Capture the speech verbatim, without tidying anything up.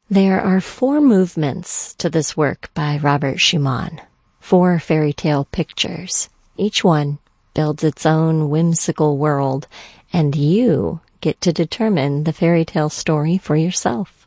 There are four movements to this work by Robert Schumann, four fairy tale pictures. Each one builds its own whimsical world, and you get to determine the fairy tale story for yourself.